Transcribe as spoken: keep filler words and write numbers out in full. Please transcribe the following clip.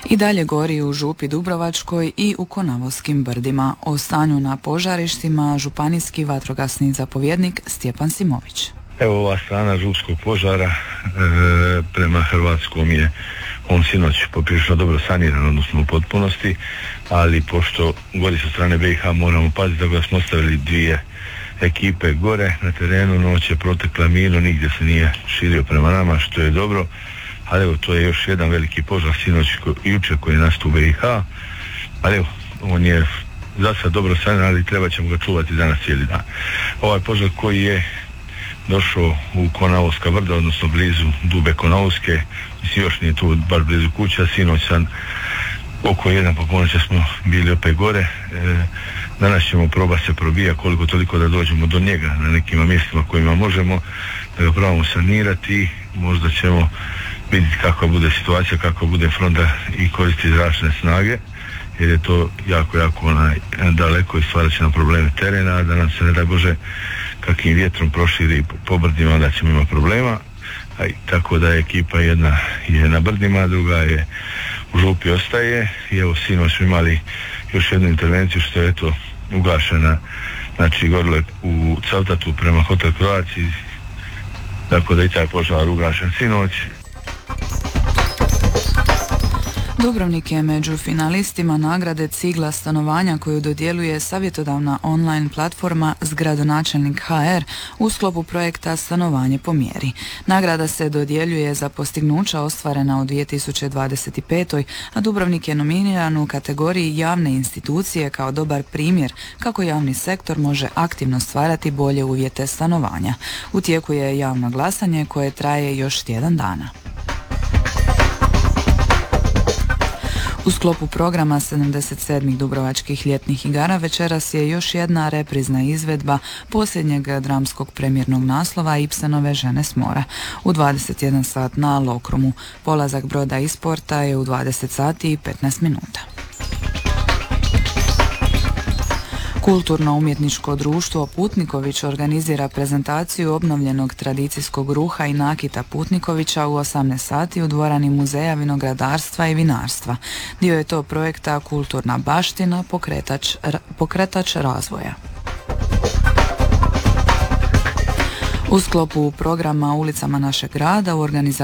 I dalje gori u Župi Dubrovačkoj i u Konavoskim brdima. O stanju na požarištima županijski vatrogasni zapovjednik Stjepan Simović. Evo ova strana župskog požara e, prema hrvatskom je on sinoć poprilično dobro saniran, odnosno u potpunosti, ali pošto gori sa strane B i H moramo paziti da smo ostavili dvije ekipe gore na terenu, noć je protekla mirno, nigdje se nije širio prema nama, što je dobro, ali evo to je još jedan veliki požar sinoć i jučer koji je nastao u B i H, ali evo on je za sad dobro saniran, ali treba ćemo ga čuvati danas cijeli dan. Ovaj požar koji je došao u Konavovska brda, odnosno blizu Dube Konavovske, mislim još nije tu baš blizu kuća, sinoć sam oko jedan po ponoći smo bili opet gore, e, danas ćemo probati se probija koliko toliko da dođemo do njega na nekim mjestima kojima možemo, da ga probamo sanirati i možda ćemo vidjeti kakva bude situacija, kakva bude fronta i koristiti zračne snage, jer je to jako, jako onaj, daleko i stvarat će nam probleme terena, da nam se ne daj Bože kakvim vjetrom proširi po brdima, onda ćemo imati problema. A, tako da je ekipa jedna je na brdima, druga je u Župi ostaje i evo sinoć smo imali još jednu intervenciju što je eto ugašena, znači gorilo je u Cavtatu prema Hotel Croatia, tako da i taj požar ugašen sinoć. Dubrovnik je među finalistima nagrade Cigla stanovanja koju dodjeljuje savjetodavna online platforma Zgradonačelnik H R u sklopu projekta Stanovanje po mjeri. Nagrada se dodjeljuje za postignuća ostvarena u dvije tisuće dvadeset petoj. a Dubrovnik je nominiran u kategoriji javne institucije kao dobar primjer kako javni sektor može aktivno stvarati bolje uvjete stanovanja. U tijeku je javno glasanje koje traje još tjedan dana. U sklopu programa sedamdeset sedmih Dubrovačkih ljetnih igara večeras je još jedna reprizna izvedba posljednjeg dramskog premijernog naslova Ibsenove Žene s mora. U dvadeset jedan sat na Lokrumu. Polazak broda iz porta je u dvadeset sati i petnaest minuta. Kulturno-umjetničko društvo Putniković organizira prezentaciju obnovljenog tradicijskog ruha i nakita Putnikovića u osamnaest sati u dvorani Muzeja vinogradarstva i vinarstva. Dio je to projekta Kulturna baština, pokretač, pokretač razvoja. U sklopu programa Ulicama našeg grada u organizaciji